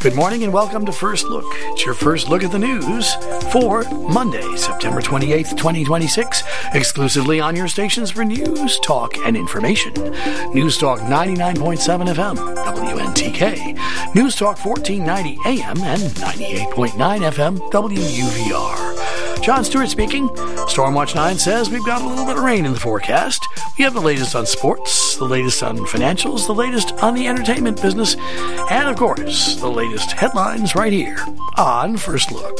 Good morning and welcome to First Look. It's your first look at the news for Monday, September 28th, 2026, exclusively on your stations for news, talk, and information. News Talk 99.7 FM, WNTK. News Talk 1490 AM and 98.9 FM, WUVR. John Stewart speaking. Stormwatch 9 says we've got a little bit of rain in the forecast. We have the latest on sports, the latest on financials, the latest on the entertainment business, and of course, the latest headlines right here on First Look.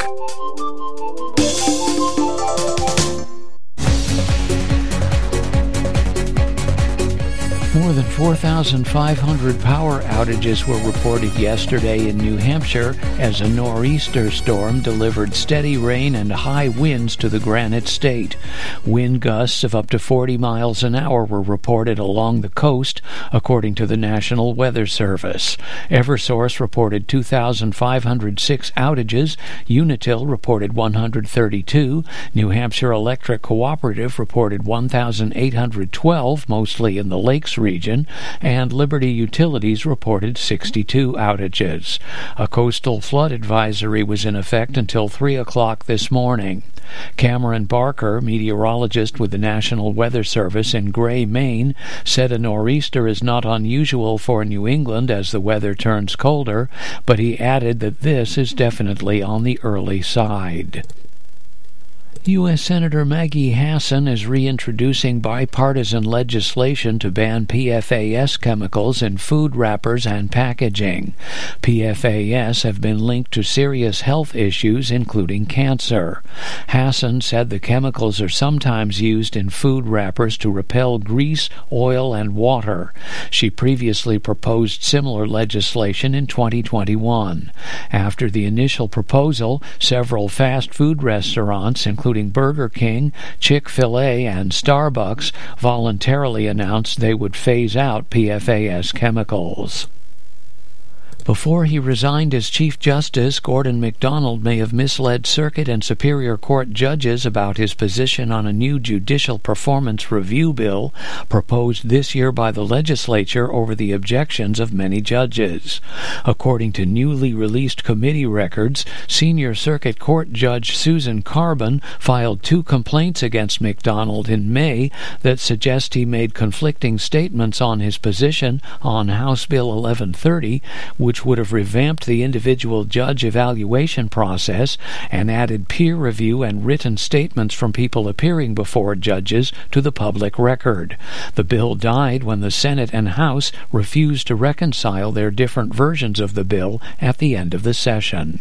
More than 4,500 power outages were reported yesterday in New Hampshire as a nor'easter storm delivered steady rain and high winds to the Granite State. Wind gusts of up to 40 miles an hour were reported along the coast, according to the National Weather Service. Eversource reported 2,506 outages. Unitil reported 132. New Hampshire Electric Cooperative reported 1,812, mostly in the Lakes region, and Liberty Utilities reported 62 outages. A coastal flood advisory was in effect until 3 o'clock this morning. Cameron Barker, meteorologist with the National Weather Service in Gray, Maine, said a nor'easter is not unusual for New England as the weather turns colder, but he added that this is definitely on the early side. U.S. Senator Maggie Hassan is reintroducing bipartisan legislation to ban PFAS chemicals in food wrappers and packaging. PFAS have been linked to serious health issues, including cancer. Hassan said the chemicals are sometimes used in food wrappers to repel grease, oil, and water. She previously proposed similar legislation in 2021. After the initial proposal, several fast food restaurants, including Burger King, Chick-fil-A, and Starbucks, voluntarily announced they would phase out PFAS chemicals. Before he resigned as Chief Justice, Gordon MacDonald may have misled Circuit and Superior Court judges about his position on a new judicial performance review bill proposed this year by the legislature over the objections of many judges. According to newly released committee records, Senior Circuit Court Judge Susan Carbon filed 2 complaints against MacDonald in May that suggest he made conflicting statements on his position on House Bill 1130, which would have revamped the individual judge evaluation process and added peer review and written statements from people appearing before judges to the public record. The bill died when the Senate and House refused to reconcile their different versions of the bill at the end of the session.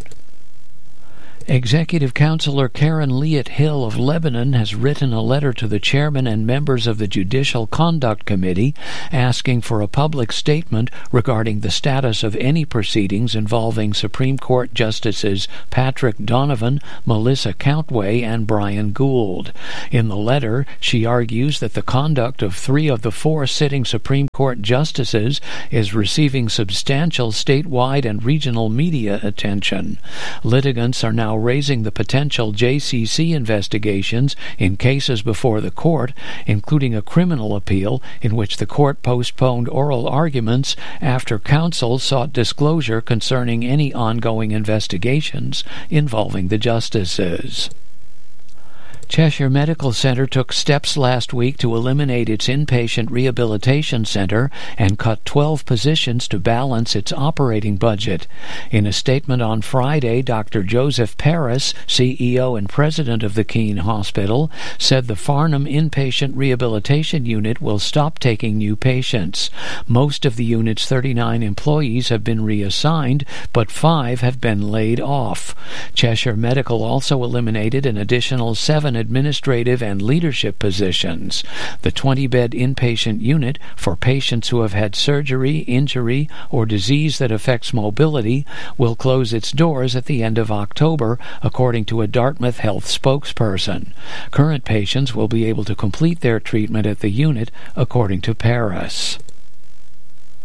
Executive Counselor Karen Liat Hill of Lebanon has written a letter to the chairman and members of the Judicial Conduct Committee asking for a public statement regarding the status of any proceedings involving Supreme Court Justices Patrick Donovan, Melissa Countway, and Brian Gould. In the letter, she argues that the conduct of 3 of the 4 sitting Supreme Court justices is receiving substantial statewide and regional media attention. Litigants are now raising the potential JCC investigations in cases before the court, including a criminal appeal in which the court postponed oral arguments after counsel sought disclosure concerning any ongoing investigations involving the justices. Cheshire Medical Center took steps last week to eliminate its inpatient rehabilitation center and cut 12 positions to balance its operating budget. In a statement on Friday, Dr. Joseph Paris, CEO and president of the Keene Hospital, said the Farnham Inpatient Rehabilitation Unit will stop taking new patients. Most of the unit's 39 employees have been reassigned, but 5 have been laid off. Cheshire Medical also eliminated an additional 7 administrative and leadership positions. The 20-bed inpatient unit for patients who have had surgery, injury, or disease that affects mobility will close its doors at the end of October, according to a Dartmouth Health spokesperson. Current patients will be able to complete their treatment at the unit, according to Paris.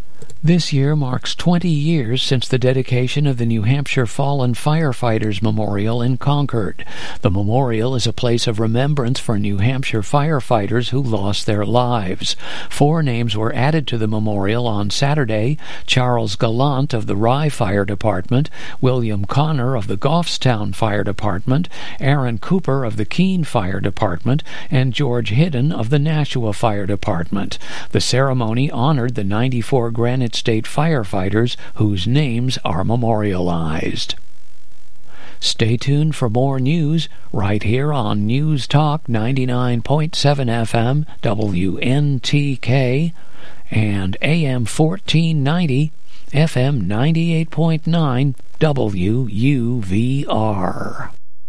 This year marks 20 years since the dedication of the New Hampshire Fallen Firefighters Memorial in Concord. The memorial is a place of remembrance for New Hampshire firefighters who lost their lives. 4 names were added to the memorial on Saturday: Charles Gallant of the Rye Fire Department, William Connor of the Goffstown Fire Department, Aaron Cooper of the Keene Fire Department, and George Hidden of the Nashua Fire Department. The ceremony honored the 94 Granite State firefighters whose names are memorialized. Stay tuned for more news right here on News Talk 99.7 FM WNTK and AM 1490 FM 98.9 WUVR.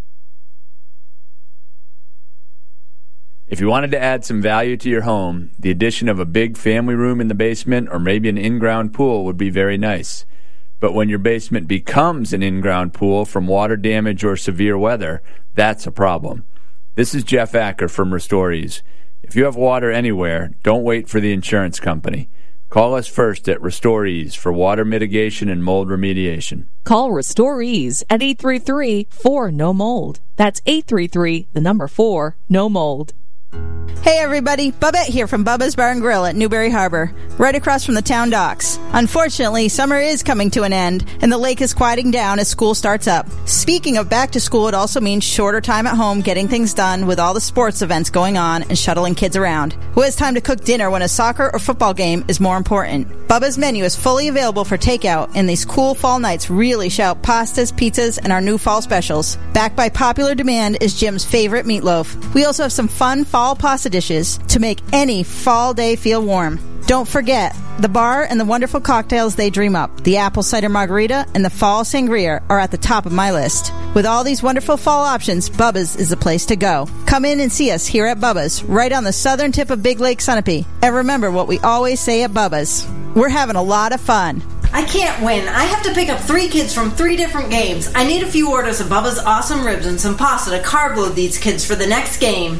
If you wanted to add some value to your home, the addition of a big family room in the basement or maybe an in-ground pool would be very nice. But when your basement becomes an in-ground pool from water damage or severe weather, that's a problem. This is Jeff Acker from Restorees. If you have water anywhere, don't wait for the insurance company. Call us first at Restorees for water mitigation and mold remediation. Call Restorees at 833-4-NO-MOLD. That's 833-4-NO-MOLD. Hey everybody, Bubette here from Bubba's Bar and Grill at Newberry Harbor, right across from the town docks. Unfortunately, summer is coming to an end, and the lake is quieting down as school starts up. Speaking of back to school, it also means shorter time at home getting things done with all the sports events going on and shuttling kids around. Who has time to cook dinner when a soccer or football game is more important? Bubba's menu is fully available for takeout, and these cool fall nights really shout pastas, pizzas, and our new fall specials. Backed by popular demand is Jim's favorite meatloaf. We also have some fun fall pasta dishes to make any fall day feel warm. Don't forget, the bar and the wonderful cocktails they dream up, the apple cider margarita and the fall sangria, are at the top of my list. With all these wonderful fall options, Bubba's is the place to go. Come in and see us here at Bubba's, right on the southern tip of Big Lake Sunapee. And remember what we always say at Bubba's: we're having a lot of fun. I can't win. I have to pick up 3 kids from 3 different games. I need a few orders of Bubba's awesome ribs and some pasta to carb load these kids for the next game.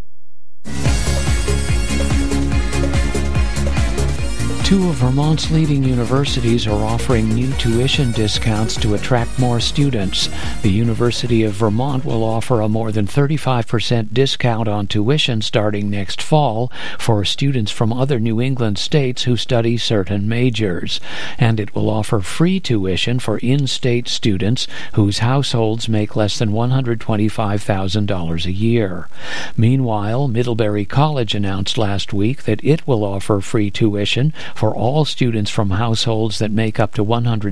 Two of Vermont's leading universities are offering new tuition discounts to attract more students. The University of Vermont will offer a more than 35% discount on tuition starting next fall for students from other New England states who study certain majors. And it will offer free tuition for in-state students whose households make less than $125,000 a year. Meanwhile, Middlebury College announced last week that it will offer free tuition for all students from households that make up to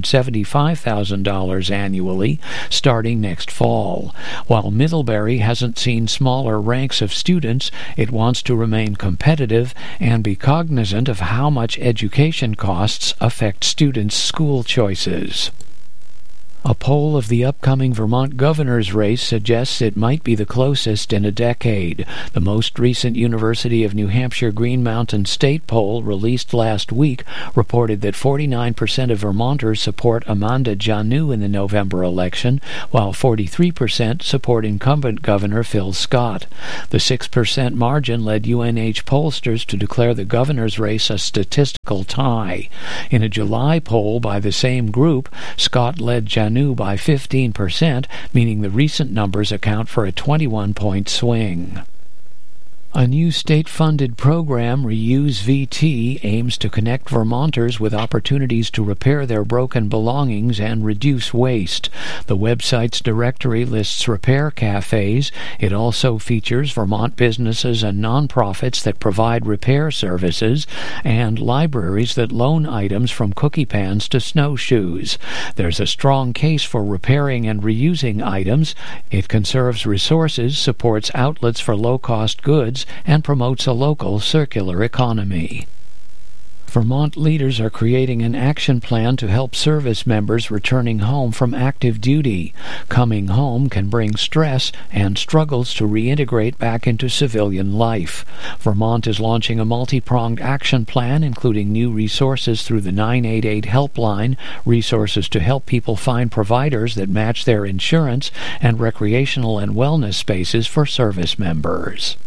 $175,000 annually, starting next fall. While Middlebury hasn't seen smaller ranks of students, it wants to remain competitive and be cognizant of how much education costs affect students' school choices. A poll of the upcoming Vermont governor's race suggests it might be the closest in a decade. The most recent University of New Hampshire Green Mountain State poll, released last week, reported that 49% of Vermonters support Amanda Janu in the November election, while 43% support incumbent Governor Phil Scott. The 6% margin led UNH pollsters to declare the governor's race a statistical tie. In a July poll by the same group, Scott led Janu by 15%, meaning the recent numbers account for a 21-point swing. A new state-funded program, Reuse VT, aims to connect Vermonters with opportunities to repair their broken belongings and reduce waste. The website's directory lists repair cafes. It also features Vermont businesses and nonprofits that provide repair services, and libraries that loan items from cookie pans to snowshoes. There's a strong case for repairing and reusing items. It conserves resources, supports outlets for low-cost goods, and promotes a local circular economy. Vermont leaders are creating an action plan to help service members returning home from active duty. Coming home can bring stress and struggles to reintegrate back into civilian life. Vermont is launching a multi-pronged action plan, including new resources through the 988 helpline, resources to help people find providers that match their insurance, and recreational and wellness spaces for service members.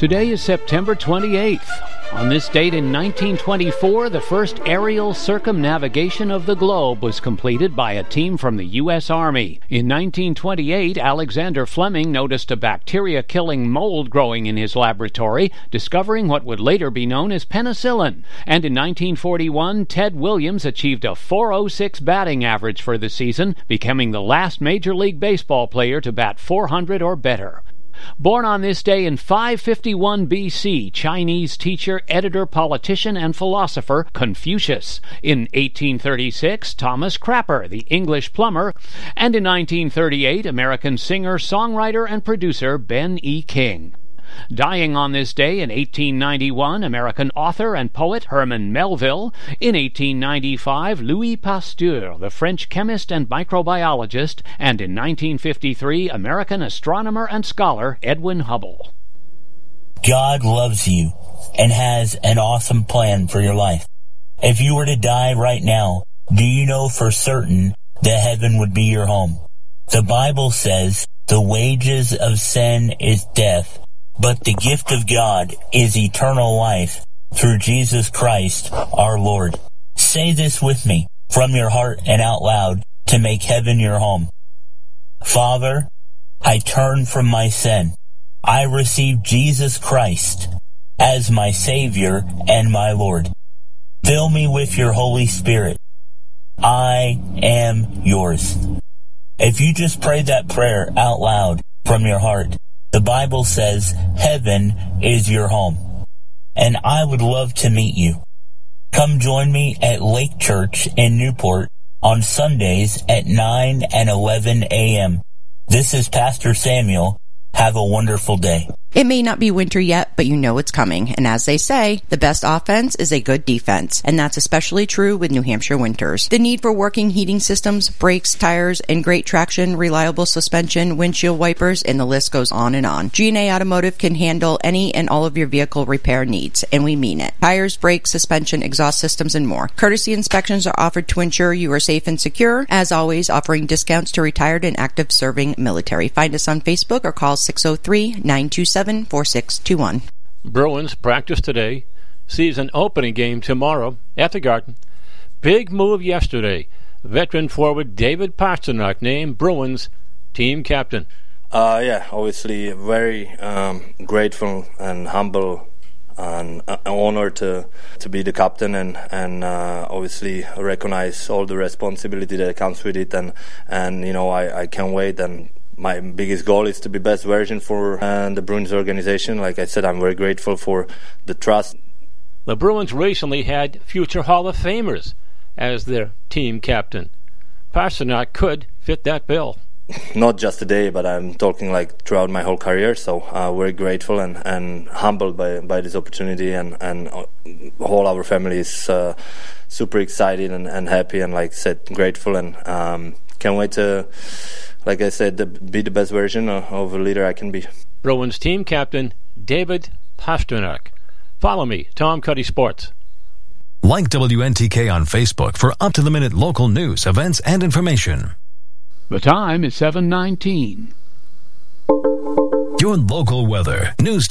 Today is September 28th. On this date in 1924, the first aerial circumnavigation of the globe was completed by a team from the U.S. Army. In 1928, Alexander Fleming noticed a bacteria-killing mold growing in his laboratory, discovering what would later be known as penicillin. And in 1941, Ted Williams achieved a .406 batting average for the season, becoming the last Major League Baseball player to bat 400 or better. Born on this day in 551 B.C., Chinese teacher, editor, politician, and philosopher Confucius. In 1836, Thomas Crapper, the English plumber. And in 1938, American singer, songwriter, and producer Ben E. King. Dying on this day in 1891, American author and poet Herman Melville. In 1895, Louis Pasteur, the French chemist and microbiologist. And in 1953, American astronomer and scholar Edwin Hubble. God loves you and has an awesome plan for your life. If you were to die right now, do you know for certain that heaven would be your home? The Bible says the wages of sin is death, but the gift of God is eternal life through Jesus Christ our Lord. Say this with me from your heart and out loud to make heaven your home. Father, I turn from my sin. I receive Jesus Christ as my Savior and my Lord. Fill me with your Holy Spirit. I am yours. If you just prayed that prayer out loud from your heart, the Bible says heaven is your home. And I would love to meet you. Come join me at Lake Church in Newport on Sundays at 9 and 11 a.m. This is Pastor Samuel. Have a wonderful day. It may not be winter yet, but you know it's coming. And as they say, the best offense is a good defense. And that's especially true with New Hampshire winters. The need for working heating systems, brakes, tires, and great traction, reliable suspension, windshield wipers, and the list goes on and on. G&A Automotive can handle any and all of your vehicle repair needs, and we mean it. Tires, brakes, suspension, exhaust systems, and more. Courtesy inspections are offered to ensure you are safe and secure. As always, offering discounts to retired and active serving military. Find us on Facebook or call 603-927-4621. Bruins practice today, season opening game tomorrow at the Garden. Big move yesterday. Veteran forward David Pastrnak named Bruins team captain. Obviously very grateful and humble and honored to be the captain and obviously recognize all the responsibility that comes with it and you know I can't wait. And my biggest goal is to be best version for the Bruins organization. Like I said, I'm very grateful for the trust. The Bruins recently had future Hall of Famers as their team captain. Pastrnak could fit that bill. Not just today, but I'm talking like throughout my whole career. So very grateful and humbled by this opportunity, and all our family is super excited and happy, and like I said, grateful, and can't wait to, like I said, be the best version of a leader I can be. Bruins team captain David Pastrnak. Follow me, Tom Cuddy Sports. Like WNTK on Facebook for up-to-the-minute local news, events, and information. The time is 7:19. Your local weather. News